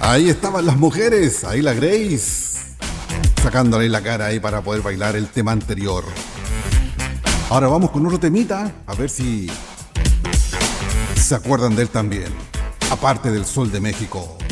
Ahí estaban las mujeres, ahí la Grace, sacándole la cara ahí para poder bailar el tema anterior. Ahora vamos con otro temita, a ver si se acuerdan de él también, aparte del Sol de México.